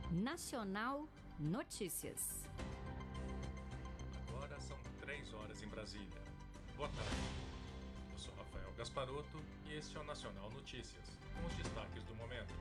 Nacional Notícias. Agora são 3 horas em Brasília. Boa tarde. Eu sou Rafael Gasparotto e este é o Nacional Notícias, com os destaques do momento.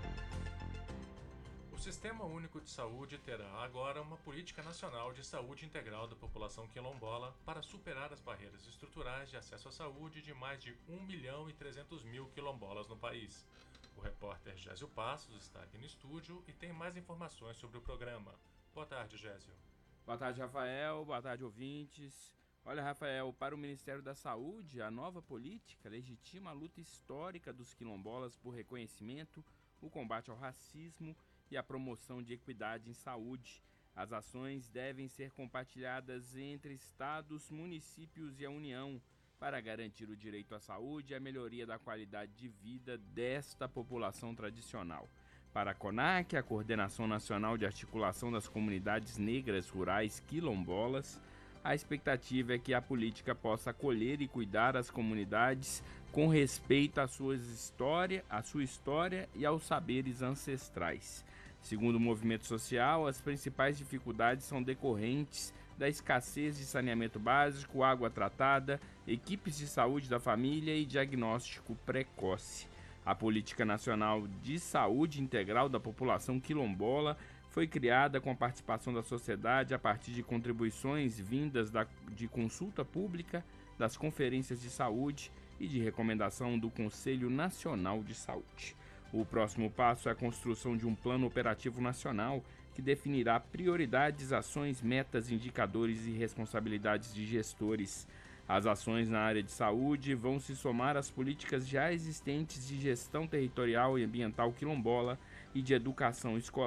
O Sistema Único de Saúde terá agora uma política nacional de saúde integral da população quilombola para superar as barreiras estruturais de acesso à saúde de mais de 1.300.000 quilombolas no país. O repórter Gésio Passos está aqui no estúdio e tem mais informações sobre o programa. Boa tarde, Gésio. Boa tarde, Rafael. Boa tarde, ouvintes. Olha, Rafael, para o Ministério da Saúde, a nova política legitima a luta histórica dos quilombolas por reconhecimento, o combate ao racismo e a promoção de equidade em saúde. As ações devem ser compartilhadas entre estados, municípios e a União para garantir o direito à saúde e a melhoria da qualidade de vida desta população tradicional. Para a CONAC, a Coordenação Nacional de Articulação das Comunidades Negras Rurais Quilombolas, a expectativa é que a política possa acolher e cuidar as comunidades com respeito à sua história e aos saberes ancestrais. Segundo o movimento social, as principais dificuldades são decorrentes da escassez de saneamento básico, água tratada, equipes de saúde da família e diagnóstico precoce. A Política Nacional de Saúde Integral da População Quilombola foi criada com a participação da sociedade a partir de contribuições vindas de consulta pública, das conferências de saúde e de recomendação do Conselho Nacional de Saúde. O próximo passo é a construção de um plano operativo nacional que definirá prioridades, ações, metas, indicadores e responsabilidades de gestores. As ações na área de saúde vão se somar às políticas já existentes de gestão territorial e ambiental quilombola e de educação escolar.